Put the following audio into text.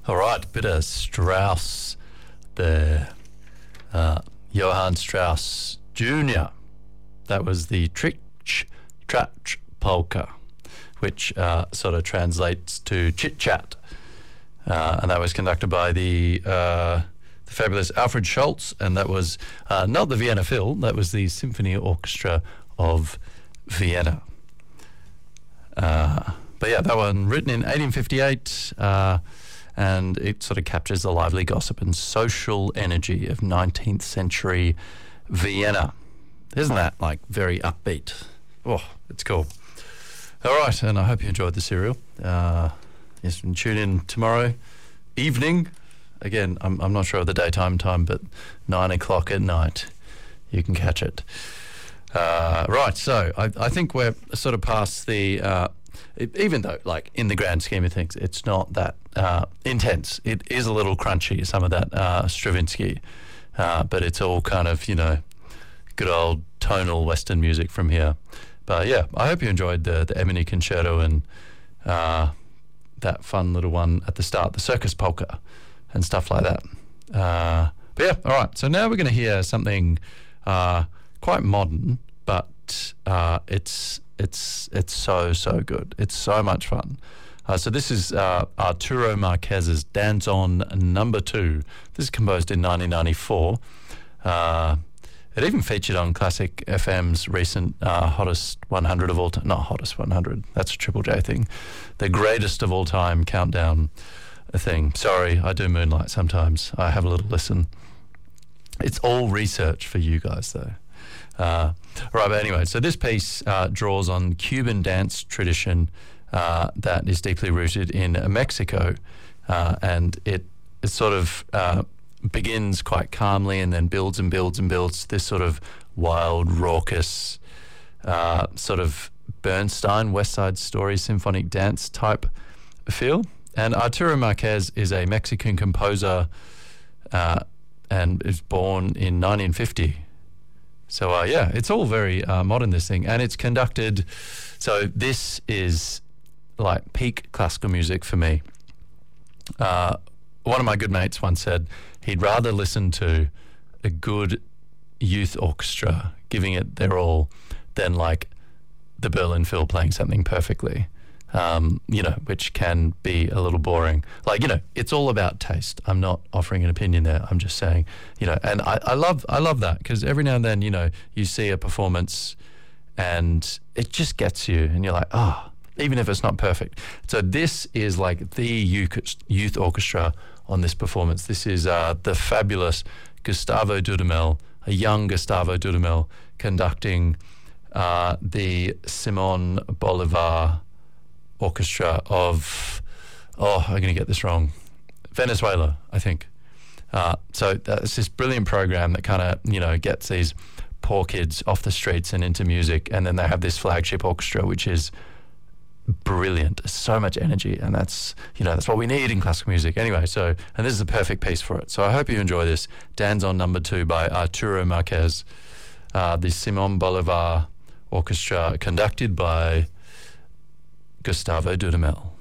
All right, bit of Strauss there. Johann Strauss Jr. That was the Tritch Tratch Polka, which sort of translates to chit chat. And that was conducted by the fabulous Alfred Schultz, and that was not the Vienna Phil, that was the Symphony Orchestra of Vienna. But yeah, that one written in 1858, and it sort of captures the lively gossip and social energy of 19th century Vienna. Isn't that like very upbeat? Oh, it's cool. All right, and I hope you enjoyed the serial. Yes, and tune in tomorrow evening. Again, I'm not sure of the daytime time, but 9 o'clock at night, you can catch it. Right, so I think we're sort of past the, even though, like, in the grand scheme of things, it's not that intense. It is a little crunchy, some of that Stravinsky, but it's all kind of, good old tonal Western music from here. But yeah, I hope you enjoyed the Emeny Concerto and that fun little one at the start, the Circus Polka and stuff like that. But yeah, all right. So now we're going to hear something quite modern, but it's so good. It's so much fun. So this is Arturo Marquez's Dance On Number 2. This is composed in 1994. It even featured on Classic FM's recent Hottest 100 of all time. Not Hottest 100, that's a Triple J thing. The Greatest of All Time Countdown thing. Sorry, I do Moonlight sometimes. I have a little listen. It's all research for you guys, though. Right, but anyway, so this piece draws on Cuban dance tradition that is deeply rooted in Mexico, and it sort of begins quite calmly and then builds and builds and builds this sort of wild, raucous, sort of Bernstein, West Side Story, symphonic dance type feel. And Arturo Marquez is a Mexican composer and is born in 1950. So, yeah, it's all very modern, this thing. And it's conducted, so this is like peak classical music for me. One of my good mates once said he'd rather listen to a good youth orchestra giving it their all than like the Berlin Phil playing something perfectly, which can be a little boring. Like, it's all about taste. I'm not offering an opinion there. I'm just saying, and I love that, because every now and then, you see a performance and it just gets you and you're like, even if it's not perfect. So this is like the youth orchestra on this performance. This is the fabulous Gustavo Dudamel, a young Gustavo Dudamel, conducting the Simon Bolivar Orchestra of, I'm going to get this wrong, Venezuela, I think. So that's this brilliant program that kind of, gets these poor kids off the streets and into music, and then they have this flagship orchestra, which is brilliant. So much energy, and that's what we need in classical music. Anyway, and this is a perfect piece for it. So I hope you enjoy this. Dance On Number 2 by Arturo Marquez, the Simon Bolivar Orchestra, conducted by Gustavo Dudamel.